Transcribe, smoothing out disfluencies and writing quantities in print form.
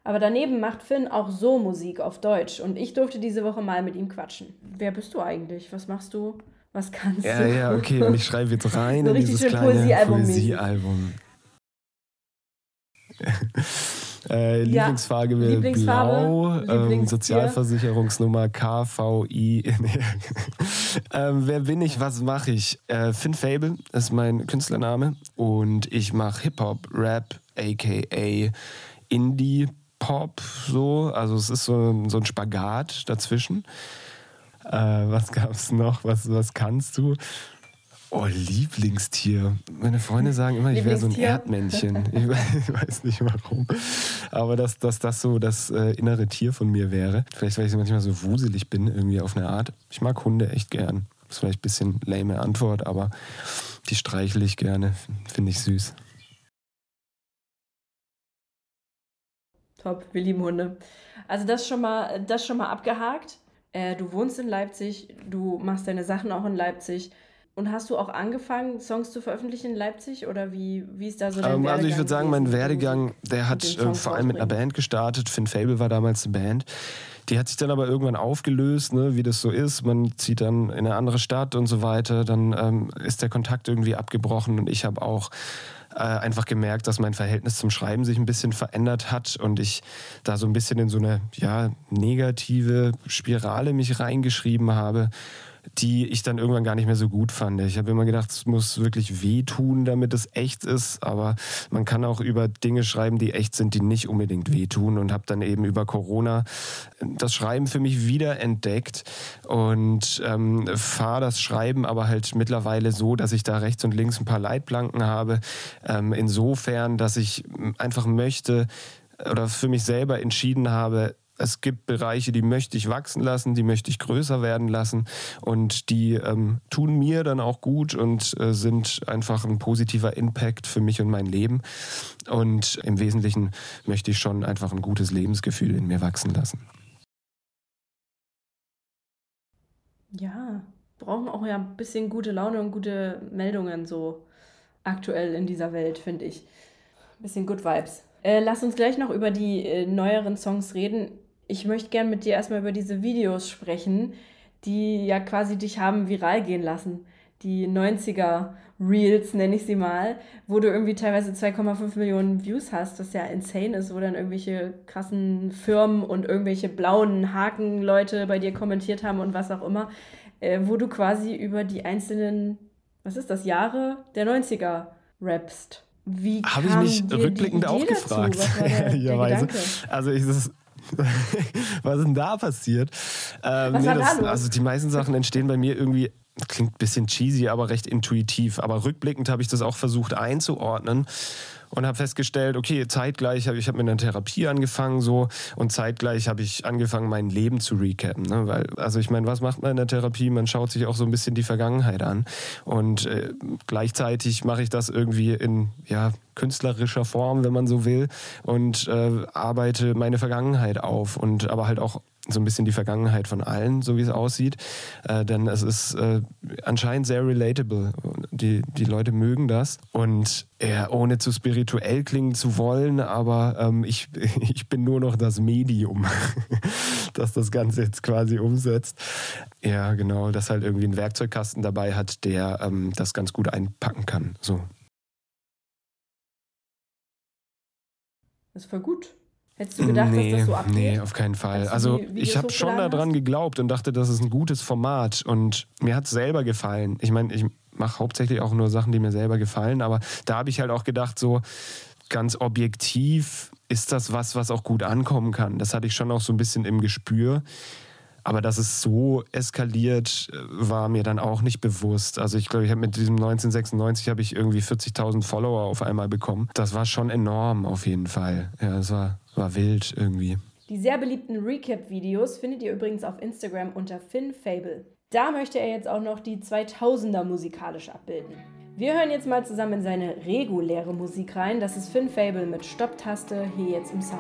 Aber daneben macht Finn auch so Musik auf Deutsch und ich durfte diese Woche mal mit ihm quatschen. Wer bist du eigentlich? Was machst du? Was kannst Ja, du? ja, okay. Und ich schreibe jetzt rein So in richtig dieses schön kleine Poesiealbum-mäßig. Poesiealbum. Ja, Lieblingsfarbe Lieblingsfarbe, blau, Lieblingstier. Sozialversicherungsnummer KVI. Nee. Wer bin ich, was mache ich? Finn Fable ist mein Künstlername und ich mache Hip-Hop, Rap, aka Indie-Pop, so. Also es ist so ein Spagat dazwischen. Was gab's noch? Was kannst du? Oh, Lieblingstier. Meine Freunde sagen immer, ich wäre so ein Lieblingstier? Erdmännchen. Ich weiß nicht warum. Aber dass das so das innere Tier von mir wäre. Vielleicht, weil ich manchmal so wuselig bin, irgendwie auf eine Art. Ich mag Hunde echt gern. Das ist vielleicht ein bisschen lame Antwort, aber die streichle ich gerne. Finde ich süß. Top, wir lieben Hunde. Also das schon mal abgehakt. Du wohnst in Leipzig, du machst deine Sachen auch in Leipzig. Und hast du auch angefangen, Songs zu veröffentlichen in Leipzig? Oder wie ist da so dein Also ich würde Werdegang sagen, gewesen mein mit der Werdegang, Musik der und hat den Songs vor allem mit einer rausbringen? Band gestartet. Finn Fable war damals eine Band. Die hat sich dann aber irgendwann aufgelöst, ne, wie das so ist. Man zieht dann in eine andere Stadt und so weiter. Dann ist der Kontakt irgendwie abgebrochen und ich habe auch einfach gemerkt, dass mein Verhältnis zum Schreiben sich ein bisschen verändert hat und ich da so ein bisschen in so eine negative Spirale mich reingeschrieben habe, die ich dann irgendwann gar nicht mehr so gut fand. Ich habe immer gedacht, es muss wirklich wehtun, damit es echt ist, aber man kann auch über Dinge schreiben, die echt sind, die nicht unbedingt wehtun und habe dann eben über Corona das Schreiben für mich wiederentdeckt und fahre das Schreiben aber halt mittlerweile so, dass ich da rechts und links ein paar Leitplanken habe, insofern, dass ich einfach möchte oder für mich selber entschieden habe, es gibt Bereiche, die möchte ich wachsen lassen, die möchte ich größer werden lassen und die tun mir dann auch gut und sind einfach ein positiver Impact für mich und mein Leben. Und im Wesentlichen möchte ich schon einfach ein gutes Lebensgefühl in mir wachsen lassen. Ja, brauchen auch ja ein bisschen gute Laune und gute Meldungen so aktuell in dieser Welt, finde ich. Ein bisschen Good Vibes. Lass uns gleich noch über die neueren Songs reden. Ich möchte gern mit dir erstmal über diese Videos sprechen, die ja quasi dich haben viral gehen lassen. Die 90er Reels, nenne ich sie mal, wo du irgendwie teilweise 2,5 Millionen Views hast, was ja insane ist, wo dann irgendwelche krassen Firmen und irgendwelche blauen Hakenleute bei dir kommentiert haben und was auch immer, wo du quasi über die einzelnen, was ist das, Jahre der 90er rappst. Wie Habe ich mich kam dir die rückblickend auch Idee dazu? gefragt, Was war der ehrlicherweise. Gedanke? Also was ist denn da passiert? Was war da los? Also die meisten Sachen entstehen bei mir irgendwie, klingt ein bisschen cheesy, aber recht intuitiv. Aber rückblickend habe ich das auch versucht einzuordnen und habe festgestellt, okay, zeitgleich ich habe mit einer Therapie angefangen so und zeitgleich habe ich angefangen, mein Leben zu recappen. Ne? Weil, also ich meine, was macht man in der Therapie? Man schaut sich auch so ein bisschen die Vergangenheit an und gleichzeitig mache ich das irgendwie in künstlerischer Form, wenn man so will, und arbeite meine Vergangenheit auf und aber halt auch so ein bisschen die Vergangenheit von allen, so wie es aussieht. Denn es ist anscheinend sehr relatable. Die Leute mögen das. Und ohne zu spirituell klingen zu wollen, aber ich bin nur noch das Medium, das das Ganze jetzt quasi umsetzt. Ja, genau, das halt irgendwie einen Werkzeugkasten dabei hat, der das ganz gut einpacken kann. So. Das ist voll gut. Hättest du gedacht, dass das so Nee, abgeht, auf keinen Fall. als du Also die ich Videos habe schon hochgeladen daran hast? geglaubt und dachte, das ist ein gutes Format und mir hat es selber gefallen. Ich meine, ich mache hauptsächlich auch nur Sachen, die mir selber gefallen, aber da habe ich halt auch gedacht, so ganz objektiv ist das was auch gut ankommen kann. Das hatte ich schon auch so ein bisschen im Gespür. Aber dass es so eskaliert, war mir dann auch nicht bewusst. Also ich glaube, ich habe mit diesem 1996 habe ich irgendwie 40.000 Follower auf einmal bekommen. Das war schon enorm auf jeden Fall. Ja, das war wild irgendwie. Die sehr beliebten Recap-Videos findet ihr übrigens auf Instagram unter FinnFable. Da möchte er jetzt auch noch die 2000er musikalisch abbilden. Wir hören jetzt mal zusammen in seine reguläre Musik rein. Das ist FinnFable mit Stopptaste hier jetzt im Sound.